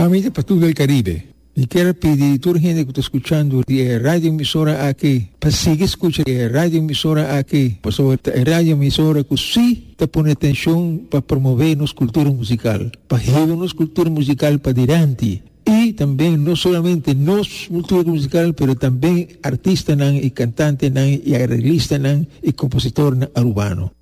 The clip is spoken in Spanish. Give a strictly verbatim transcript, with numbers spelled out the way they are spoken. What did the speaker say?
Famiglia per tutto il Caribe. Mi quiero pedir a toda gente que está escuchando la radio emisora aquí, para seguir escuchando la radio emisora aquí, pues sobre la radio emisora que sí te pone atención para promover nuestra cultura musical, para llevar nuestra cultura musical para adelante. Y también no solamente nuestra cultura musical, pero también artistas y cantantes y arreglistas y compositores urbanos.